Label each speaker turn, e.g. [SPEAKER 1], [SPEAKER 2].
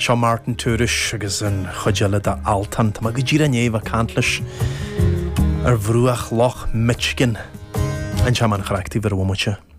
[SPEAKER 1] Seo Martin Túris agus an chudeile de Altan. Tá go ddíra néomh cantlais ar bhrúach Loch Michigan. An seaman chreachtaí bhar bhmuite.